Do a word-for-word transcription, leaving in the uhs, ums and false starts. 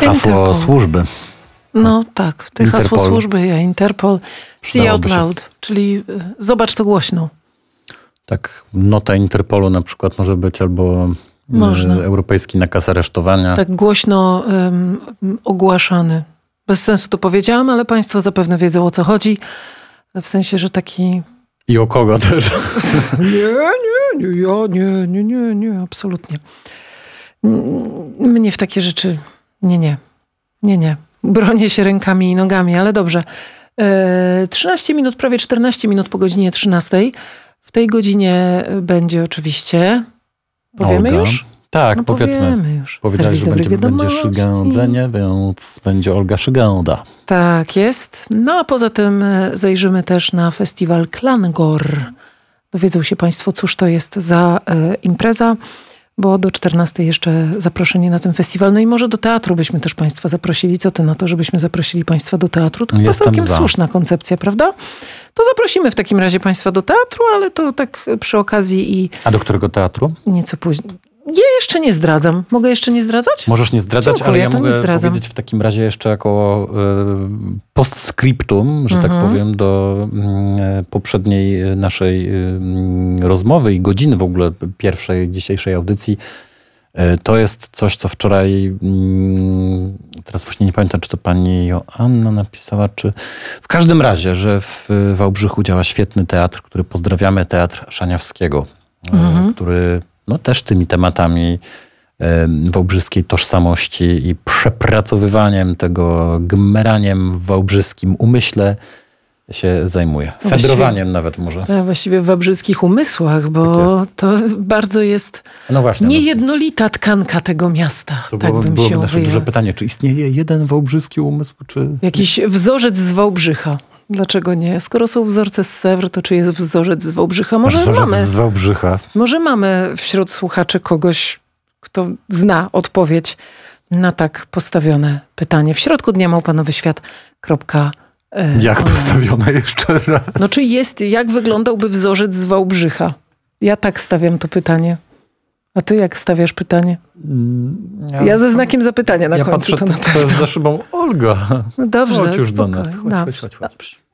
hasło Interpol. służby. No tak, ty Interpol. hasło służby, ja Interpol. See out Przydałoby się. loud, czyli y, zobacz to głośno. Tak, nota Interpolu na przykład może być, albo Można. y, europejski nakaz aresztowania. Tak głośno ym, ogłaszany. Bez sensu to powiedziałam, ale państwo zapewne wiedzą, o co chodzi. W sensie, że taki... I o kogo też. Nie, nie, nie, ja, nie, nie, nie, nie, absolutnie. Mnie w takie rzeczy... Nie, nie. Nie, nie. Bronię się rękami i nogami, ale dobrze. E, trzynaście minut, prawie czternaście minut po godzinie trzynastej. W tej godzinie będzie oczywiście... Powiemy Olga. już? Tak, No powiedzmy. powiemy już. Powiedziałeś, Serwis że będzie, dobrych będzie wiadomości. szygędzenie, więc będzie Olga Szygęda. Tak jest. No a poza tym e, zajrzymy też na festiwal Klangor. Dowiedzą się państwo, cóż to jest za e, impreza, bo do czternastej jeszcze zaproszenie na ten festiwal. No i może do teatru byśmy też państwa zaprosili. Co ty na to, żebyśmy zaprosili państwa do teatru? To chyba Jestem całkiem za. słuszna koncepcja, prawda? To zaprosimy w takim razie państwa do teatru, ale to tak przy okazji i A do którego teatru? nieco później. Ja jeszcze nie zdradzam. Mogę jeszcze nie zdradzać? Możesz nie zdradzać, Dziękuję, ale ja to nie mogę zdradzam. powiedzieć w takim razie jeszcze jako y, postscriptum, że Mhm. tak powiem, do y, poprzedniej naszej y, rozmowy i godziny w ogóle pierwszej dzisiejszej audycji. Y, to jest coś, co wczoraj, y, teraz właśnie nie pamiętam, czy to pani Joanna napisała, czy... W każdym razie, że w Wałbrzychu działa świetny teatr, który pozdrawiamy, Teatr Szaniawskiego, Mhm. y, który no, też tymi tematami wałbrzyskiej tożsamości i przepracowywaniem tego, gmeraniem w wałbrzyskim umyśle się zajmuje. Właściwie- Fedrowaniem nawet może. Tak, właściwie w wałbrzyskich umysłach, bo Tak jest. to bardzo jest No właśnie. no, niejednolita tkanka tego miasta. to tak było, bym byłoby się nasze wyjęła. duże pytanie, czy istnieje jeden wałbrzyski umysł, czy... Jakiś wzorzec z Wałbrzycha. Dlaczego nie? Skoro są wzorce z Sewr, to czy jest wzorzec z Wałbrzycha? Może Wzorzec mamy, z Wałbrzycha. może mamy wśród słuchaczy kogoś, kto zna odpowiedź na tak postawione pytanie. W środku dnia małpanowy świat. Kropka, e, Jak online. postawione jeszcze raz? No czy jest, jak wyglądałby wzorzec z Wałbrzycha? Ja tak stawiam to pytanie. A ty jak stawiasz pytanie? Ja, Ja ze znakiem zapytania na ja końcu patrzę, to to, na to pewno. jest za szybą Olga. No dobrze, Chodź już do spokojnie. nas. Chodź, Dobrze, chodź, chodź, chodź. dobrze.